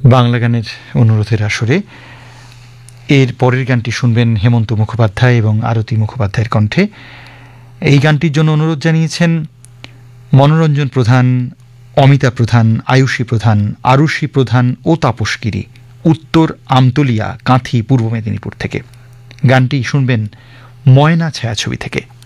বাংলা গানের অনুরোধের আসরে এর পরের গানটি শুনবেন হেমন্ত মুখোপাধ্যায় এবং আরতি মুখোপাধ্যায়ের কণ্ঠে। এই গানটির জন্য অনুরোধ জানিয়েছেন মনোরঞ্জন প্রধান, অমিতা প্রধান, আয়ুষী প্রধান, আরুষী প্রধান ও তাপসগিরি, উত্তর আমতলিয়া, কাঁথি, পূর্ব মেদিনীপুর থেকে। গানটি শুনবেন ময়না ছায়াছবি থেকে।